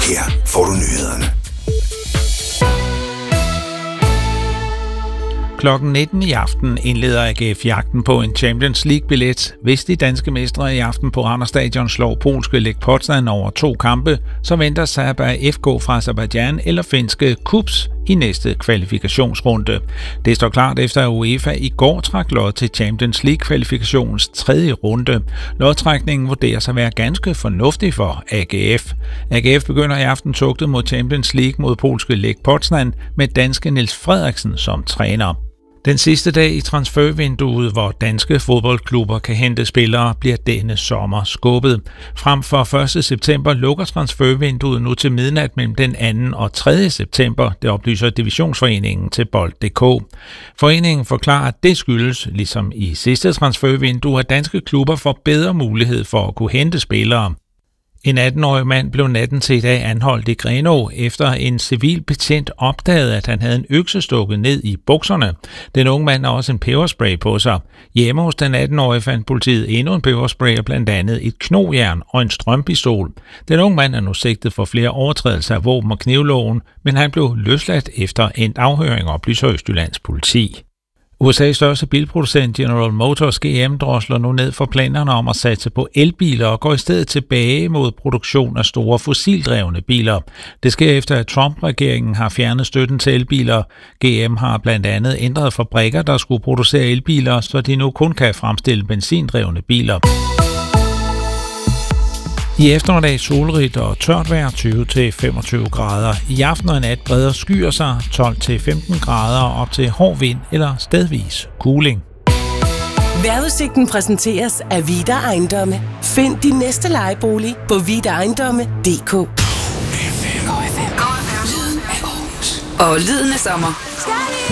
Her får du nyhederne. Klokken 19 i aften indleder AGF jagten på en Champions League-billet. Hvis de danske mestre i aften på Randers Stadion slår polske Lech Poznan over 2 kampe, så venter Sabah FK fra Aserbajdsjan eller finske KuPS i næste kvalifikationsrunde. Det står klart efter, at UEFA i går trak lod til Champions League-kvalifikationens 3. runde. Lodtrækningen vurderes at være ganske fornuftig for AGF. AGF begynder i aften togtet mod Champions League mod polske Lech Poznan med danske Niels Frederiksen som træner. Den sidste dag i transfervinduet, hvor danske fodboldklubber kan hente spillere, bliver denne sommer skubbet. Frem for 1. september lukker transfervinduet nu til midnat mellem den 2. og 3. september, det oplyser Divisionsforeningen til Bold.dk. Foreningen forklarer, at det skyldes, ligesom i sidste transfervindue, at danske klubber får bedre mulighed for at kunne hente spillere. En 18-årig mand blev natten til i dag anholdt i Grenaa, efter en civil betjent opdagede, at han havde en økse stukket ned i bukserne. Den unge mand har også en peberspray på sig. Hjemme hos den 18-årige fandt politiet endnu en peberspray og blandt andet et knogjern og en strømpistol. Den unge mand er nu sigtet for flere overtrædelser af våben- og knivloven, men han blev løsladt efter en afhøring, oplyser Østjyllands politi. USA's største bilproducent General Motors GM drosler nu ned for planerne om at satse på elbiler og går i stedet tilbage mod produktion af store fossildrevne biler. Det sker efter, at Trump-regeringen har fjernet støtten til elbiler. GM har blandt andet ændret fabrikker, der skulle producere elbiler, så de nu kun kan fremstille benzindrevne biler. I eftermiddag solrigt og tørt vejr 20-25 grader. I aften og nat breder skyer sig 12-15 grader op til hård vind eller stedvis kuling. Vejrudsigten præsenteres af Vida Ejendomme. Find din næste lejebolig på vidaejendomme.dk. Og lyden af sommer.